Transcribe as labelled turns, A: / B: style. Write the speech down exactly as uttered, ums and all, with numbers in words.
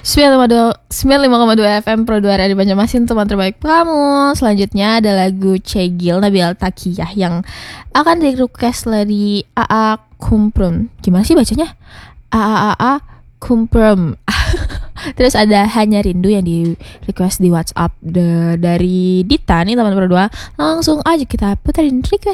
A: sembilan puluh lima koma dua F M Pro dua Radio Banjarmasin, teman terbaik kamu. Selanjutnya ada lagu Cegil Nabila Takiyah yang akan di request dari A A Kumprum. Gimana sih bacanya? A A A A Kumprum. Terus ada Hanya Rindu yang di request di WhatsApp de- dari Dita nih teman berdua. Langsung aja kita puterin request.